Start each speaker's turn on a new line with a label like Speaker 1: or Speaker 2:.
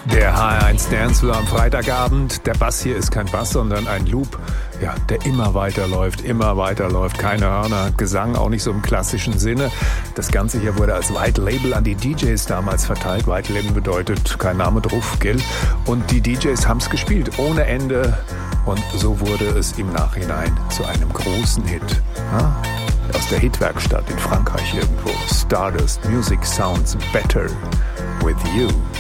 Speaker 1: Der HR1 Dancefloor am Freitagabend. Der Bass hier ist kein Bass, sondern ein Loop, ja, der immer weiterläuft. Keine Hörner, Gesang auch nicht so im klassischen Sinne. Das Ganze hier wurde als White Label an die DJs damals verteilt. White Label bedeutet kein Name drauf, gell? Und die DJs haben es gespielt, ohne Ende. Und so wurde es im Nachhinein zu einem großen Hit. Ja? Aus der Hitwerkstatt in Frankreich irgendwo. Stardust Music Sounds Better with You.